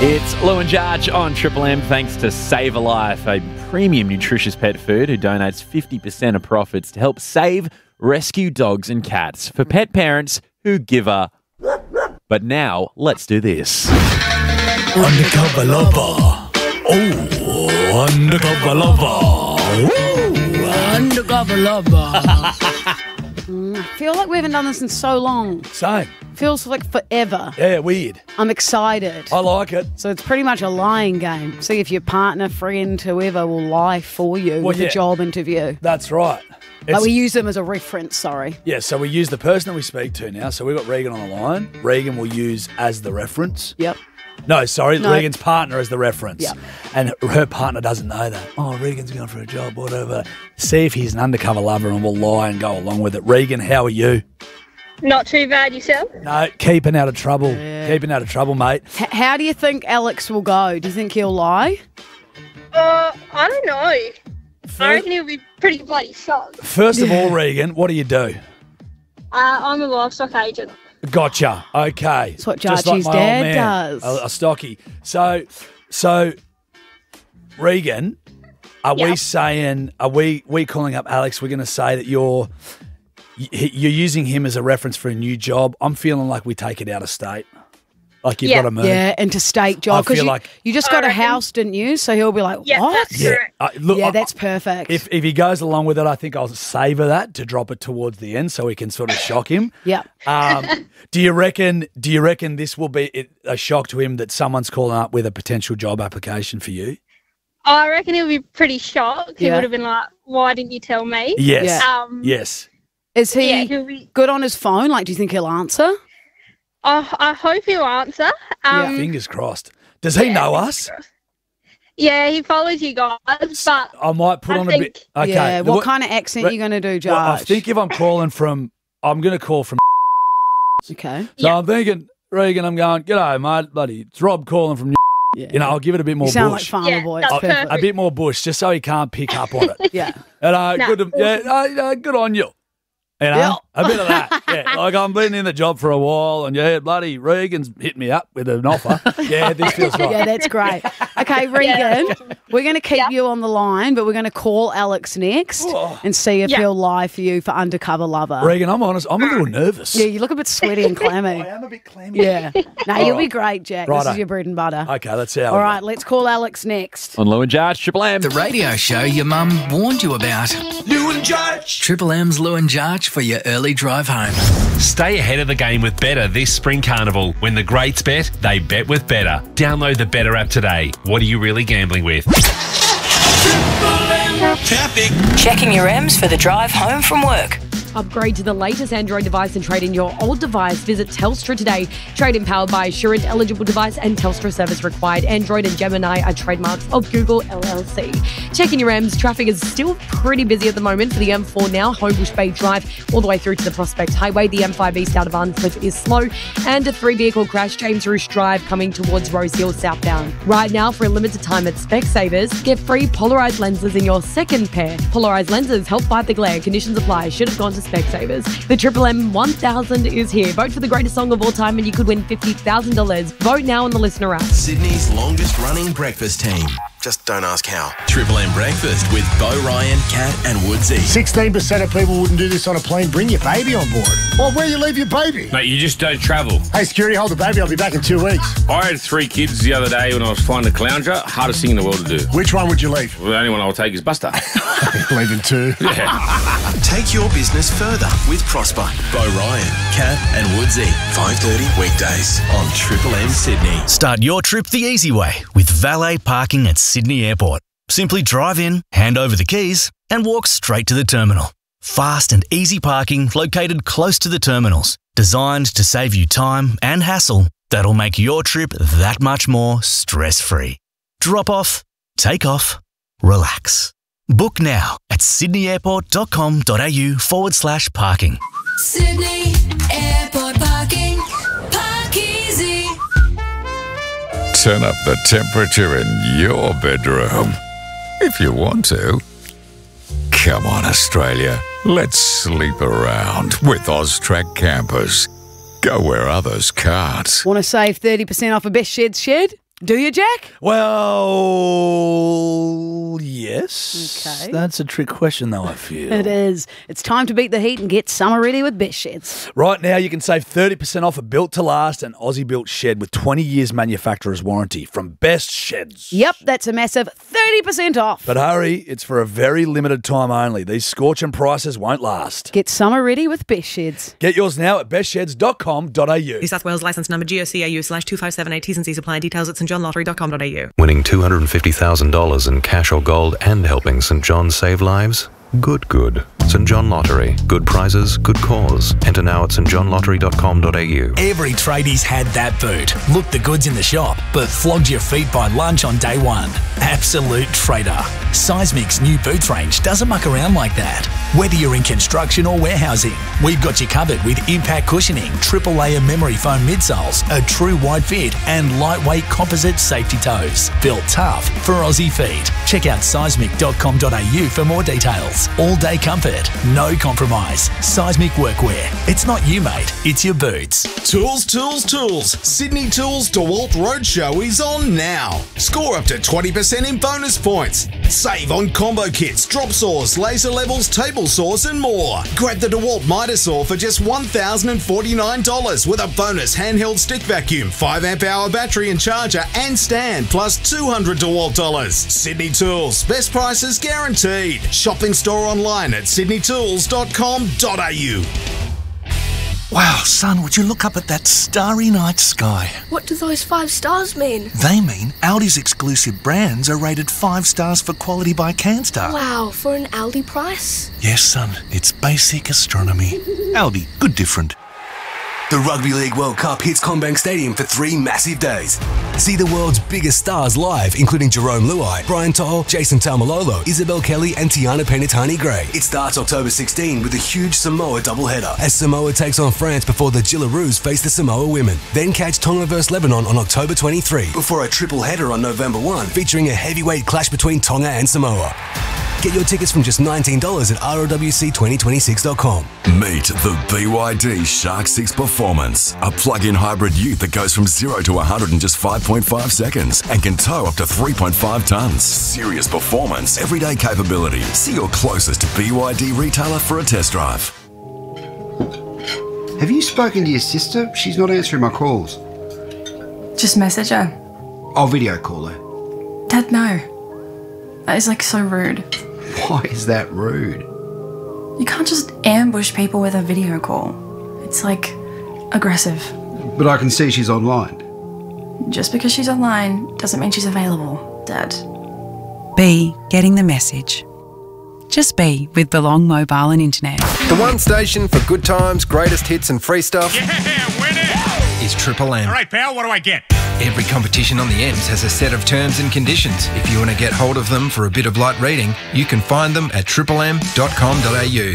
It's Lou and Jarge on Triple M thanks to Save a Life, a premium nutritious pet food who donates 50% of profits to help save rescue dogs and cats for pet parents who give a... But now, let's do this. Undercover lover. Oh, undercover lover. Ooh, undercover lover. I feel like we haven't done this in so long. Same. Feels like forever. Yeah, weird. I'm excited. I like it. So it's pretty much a lying game. See if your partner, friend, whoever will lie for you with a job interview. That's right. Like we use them as a reference, sorry. Yeah, so we use the person that we speak to now. So we've got Regan on the line. Regan will use as the reference. Yep. No, sorry, Regan's partner as the reference. Yep. And her partner doesn't know that. Oh, Regan's going for a job, whatever. See if he's an undercover lover and we'll lie and go along with it. Regan, how are you? Not too bad, yourself? No, keeping out of trouble. Yeah. Keeping out of trouble, mate. How do you think Alex will go? Do you think he'll lie? I don't know. I reckon he'll be pretty bloody shocked. First of all, Regan, what do you do? I'm a livestock agent. Gotcha. Okay. That's what Just like Jarchie's my dad old man, does. A stocky. So, Regan, are we saying? Are we calling up Alex? We're going to say that you're using him as a reference for a new job. I'm feeling like we take it out of state. Like you've got to move. Yeah, interstate job. I feel like you just got a house, didn't you? So he'll be like, Yeah, what? that's correct. Look, That's perfect. If he goes along with it, I think I'll savour that to drop it towards the end so we can sort of shock him. Yep. Do you reckon this will be a shock to him that someone's calling up with a potential job application for you? I reckon he'll be pretty shocked. He Yeah. would have been like, why didn't you tell me? Yes. Yeah. Yes. Is he he'll be... good on his phone? Like, do you think he'll answer? I hope he'll answer. Fingers crossed. Does he know us? Yeah, he follows you guys, but I might put on a bit. Okay. Yeah. What kind of accent are you going to do, Josh? Well, I think if I'm calling from, I'm going to call from. Okay. So I'm thinking, Regan, I'm going, g'day, mate, buddy. It's Rob calling from. Yeah. You know, I'll give it a bit more You sound bush. like Farmer Yeah, Boy. that's It's perfect. A bit more bush, just so he can't pick up on it. Yeah. And No. good on you. You know, a bit of that. Yeah, like I've been in the job for a while, and bloody Regan's hit me up with an offer. Yeah, this feels right. Yeah, that's great. Okay, Regan, we're going to keep you on the line, but we're going to call Alex next and see if he'll lie for you for undercover lover. Regan, I'm honest, I'm a little nervous. Yeah, you look a bit sweaty and clammy. I am a bit clammy. Yeah. No, you'll be great, Jack. Righto. This is your bread and butter. Okay, let's see how All we right, go. let's call Alex next. On Lou and Jarge, Triple M. The radio show your mum warned you about. Lou and Jarge. Triple M's Lou and Jarge for your early drive home. Stay ahead of the game with Better this spring carnival. When the greats bet, they bet with Better. Download the Better app today. What are you really gambling with? Traffic. Checking your M's for the drive home from work. Upgrade to the latest Android device and trade in your old device. Visit Telstra today. Trade in powered by Assurant eligible device and Telstra service required. Android and Gemini are trademarks of Google LLC. Checking your M's. Traffic is still pretty busy at the moment for the M4 now. Homebush Bay Drive all the way through to the Prospect Highway. The M5 east out of Arncliffe is slow. And a 3-vehicle crash. James Roosh Drive coming towards Rose Hill southbound. Right now for a limited time at Specsavers, get free polarized lenses in your second pair. Polarized lenses help fight the glare. Conditions apply. Should have gone to Specsavers. The Triple M 1000 is here. Vote for the greatest song of all time and you could win $50,000. Vote now on the listener app. Sydney's longest running breakfast team. Just don't ask how. Triple M Breakfast with Bo Ryan, Kat and Woodsy. 16% of people wouldn't do this on a plane. Bring your baby on board. Well, where you leave your baby? Mate, you just don't travel. Hey, security, hold the baby. I'll be back in 2 weeks. I had 3 kids the other day when I was flying to Caloundra. Hardest thing in the world to do. Which one would you leave? Well, the only one I'll take is Buster. Leaving 2. Take your business further with Prosper. Bo Ryan, Kat and Woodsy. 5:30 weekdays on Triple M Sydney. Start your trip the easy way with valet parking at Sydney Airport. Simply drive in, hand over the keys, and walk straight to the terminal. Fast and easy parking located close to the terminals, designed to save you time and hassle that'll make your trip that much more stress-free. Drop off, take off, relax. Book now at sydneyairport.com.au/parking. Sydney Airport parking. Park easy. Turn up the temperature in your bedroom. If you want to. Come on, Australia. Let's sleep around with Austrac campers. Go where others can't. Want to save 30% off a Best Shed shed? Do you, Jack? Well, yes. Okay. That's a trick question, though, I feel. It is. It's time to beat the heat and get summer ready with Best Sheds. Right now, you can save 30% off a Built to Last and Aussie-built shed with 20 years manufacturer's warranty from Best Sheds. Yep, that's a massive 30% off. But hurry, it's for a very limited time only. These scorching prices won't last. Get summer ready with Best Sheds. Get yours now at bestsheds.com.au. New South Wales licence number GOCAU/257A. T's and C's apply. Details at stjohnlottery.com.au. Winning $250,000 in cash or gold and helping St John save lives? Good. St John Lottery. Good prizes, good cause. Enter now at stjohnlottery.com.au. Every tradie's had that boot. Looked the goods in the shop, but flogged your feet by lunch on day one. Absolute trader. Seismic's new boots range doesn't muck around like that. Whether you're in construction or warehousing, we've got you covered with impact cushioning, triple layer memory foam midsoles, a true wide fit, and lightweight composite safety toes. Built tough for Aussie feet. Check out seismic.com.au for more details. All day comfort, no compromise. Seismic workwear. It's not you, mate. It's your boots. Tools. Sydney Tools DeWalt Roadshow is on now. Score up to 20% in bonus points. Save on combo kits, drop saws, laser levels, table saws, and more. Grab the DeWalt Mitre Saw for just $1,049 with a bonus handheld stick vacuum, 5 amp hour battery and charger and stand, plus $200 DeWalt dollars. Sydney Tools, best prices guaranteed. Shopping store online at sydneytools.com.au. Wow, son, would you look up at that starry night sky? What do those 5 stars mean? They mean Audi's exclusive brands are rated 5 stars for quality by CanStar. Wow, for an Aldi price? Yes, son, it's basic astronomy. Aldi, good different. The Rugby League World Cup hits CommBank Stadium for 3 massive days. See the world's biggest stars live, including Jerome Luai, Brian To'o, Jason Taumalolo, Isabel Kelly and Tiana Penitani-Gray. It starts October 16 with a huge Samoa doubleheader as Samoa takes on France before the Gillaroos face the Samoa women. Then catch Tonga vs Lebanon on October 23 before a triple header on November 1 featuring a heavyweight clash between Tonga and Samoa. Get your tickets from just $19 at ROWC2026.com. Meet the BYD Shark 6 Performance, a plug-in hybrid ute that goes from 0 to 100 in just 5.5 seconds and can tow up to 3.5 tons. Serious performance, everyday capability. See your closest BYD retailer for a test drive. Have you spoken to your sister? She's not answering my calls. Just message her. I'll video call her. Dad, no. That is so rude. Why is that rude? You can't just ambush people with a video call. It's aggressive. But I can see she's online. Just because she's online doesn't mean she's available, Dad. B, getting the message. Just be with Belong Mobile and Internet. The one station for good times, greatest hits and free stuff. Yeah, win it! Is Triple M. All right, pal, what do I get? Every competition on the M's has a set of terms and conditions. If you want to get hold of them for a bit of light reading, you can find them at triplem.com.au.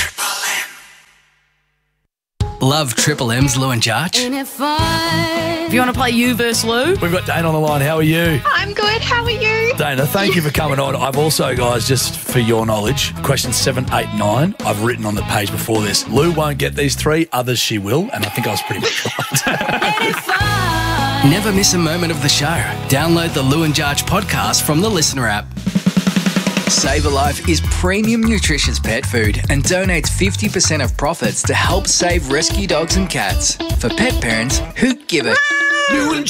Love Triple M's Lou and Jarch? If you want to play you versus Lou, we've got Dana on the line. How are you? I'm good. How are you? Dana, thank you for coming on. I've also, guys, just for your knowledge, questions 7, 8, 9, I've written on the page before this. Lou won't get these 3, others she will, and I think I was pretty much right. Never miss a moment of the show. Download the Lou and Jarch podcast from the Listener app. Save a Life is premium nutritious pet food and donates 50% of profits to help save rescue dogs and cats for pet parents who give it. Lou and